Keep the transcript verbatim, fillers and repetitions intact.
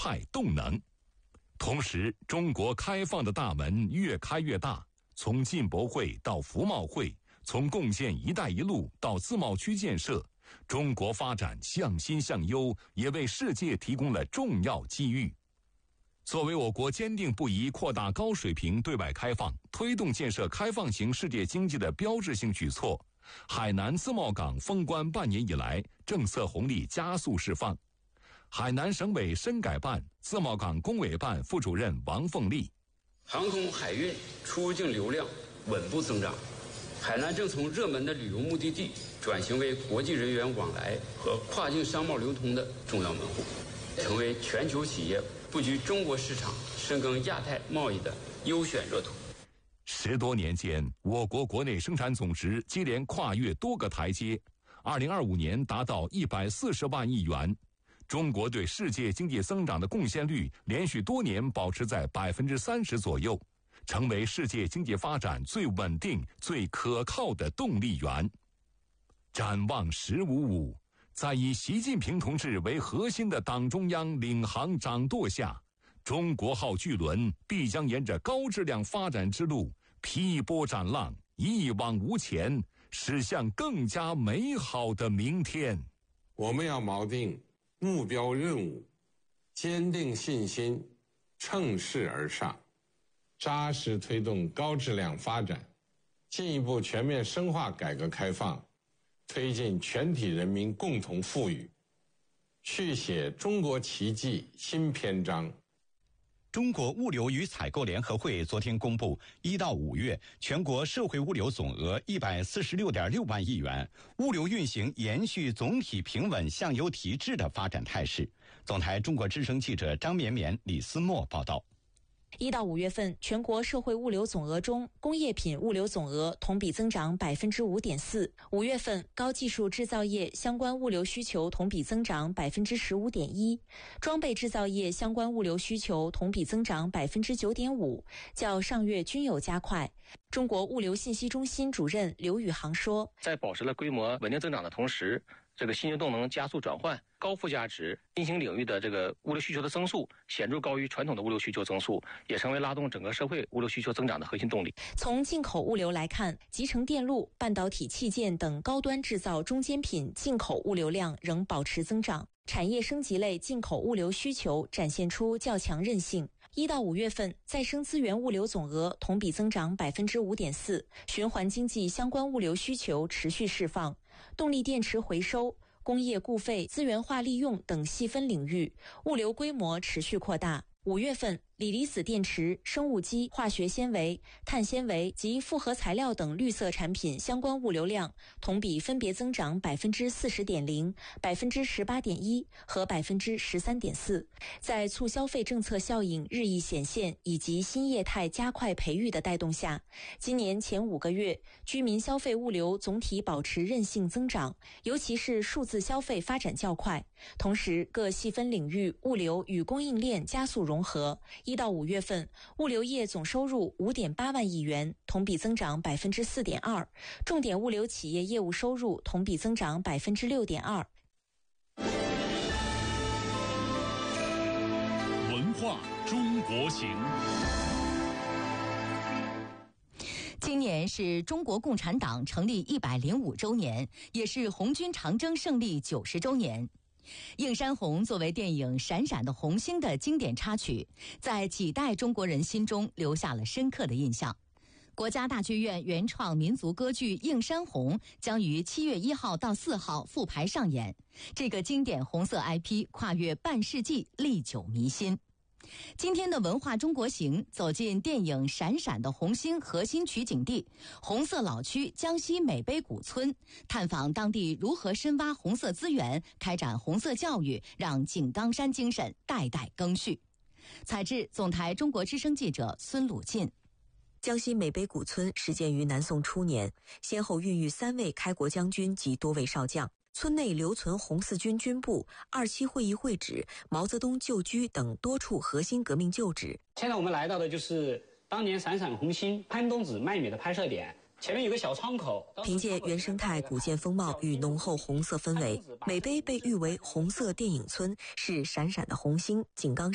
态动能。同时，中国开放的大门越开越大，从进博会到服贸会，从共建“一带一路”到自贸区建设，中国发展向新向优，也为世界提供了重要机遇。作为我国坚定不移扩大高水平对外开放、推动建设开放型世界经济的标志性举措，海南自贸港封关半年以来，政策红利加速释放。海南省委深改办自贸港工委办副主任王凤丽： 航空海运出入境流量稳步增长，海南正从热门的旅游目的地转型为国际人员往来和跨境商贸流通的重要门户，成为全球企业布局中国市场、深耕亚太贸易的优选热土。 十多年间，我国国内生产总值接连跨越多个台阶，二零二五年达到一百四十万亿元。中国对世界经济增长的贡献率连续多年保持在百分之三十左右，成为世界经济发展最稳定、最可靠的动力源。展望十五五，在以习近平同志为核心的党中央领航掌舵下，中国号巨轮必将沿着高质量发展之路劈波斩浪，一往无前，驶向更加美好的明天。 我们要锚定目标任务，坚定信心，乘势而上，扎实推动高质量发展，进一步全面深化改革开放，推进全体人民共同富裕，续写中国奇迹新篇章。 中国物流与采购联合会昨天公布，一到五月全国社会物流总额一百四十六点六万亿元，物流运行延续总体平稳向优提质的发展态势。总台中国之声记者张绵绵、李思墨报道。 一到五月份，全国社会物流总额中，工业品物流总额同比增长百分之五点四。五月份，高技术制造业相关物流需求同比增长百分之十五点一，装备制造业相关物流需求同比增长百分之九点五，较上月均有加快。中国物流信息中心主任刘宇航说：“ 在保持了规模稳定增长的同时，这个新型动能加速转换，高附加值新兴领域的这个物流需求的增速显著高于传统的物流需求增速，也成为拉动整个社会物流需求增长的核心动力。” 从进口物流来看，集成电路、半导体器件等高端制造中间品进口物流量仍保持增长，产业升级类进口物流需求展现出较强韧性。一到五月份，再生资源物流总额同比增长百分之五点四，循环经济相关物流需求持续释放，动力电池回收、工业固废、资源化利用等细分领域，物流规模持续扩大。五月份，锂离子电池、生物基、化学纤维、碳纤维及复合材料等绿色产品相关物流量同比分别增长百分之四十点零、百分之十八点一和百分之十三点四。在促消费政策效应日益显现以及新业态加快培育的带动下，今年前五个月，居民消费物流总体保持韧性增长，尤其是数字消费发展较快。同时，各细分领域物流与供应链加速融合。一到五月份，物流业总收入五点八万亿元，同比增长百分之四点二；重点物流企业业务收入同比增长百分之六点二。 文化中国行。 今年是中国共产党成立一百零五周年，也是红军长征胜利九十周年。映山红作为电影《闪闪的红星》的经典插曲，在几代中国人心中留下了深刻的印象。国家大剧院原创民族歌剧《映山红》将于七月一号到四号复排上演，这个经典红色 I P 跨越半世纪，历久弥新。今天的文化中国行走进电影《闪闪的红星》核心取景地红色老区江西美碑古村，探访当地如何深挖红色资源，开展红色教育，让井冈山精神代代更续。采制总台中国之声记者孙鲁进。 江西美碑古村始建于南宋初年，先后孕育三位开国将军及多位少将。村内留存红四军军部、二七会议会址、毛泽东旧居等多处核心革命旧址。 现在我们来到的就是当年闪闪红星潘冬子卖米的拍摄点，前面有个小窗口。 凭借原生态古建风貌与浓厚红色氛围，美碑被誉为红色电影村，是闪闪的红星井冈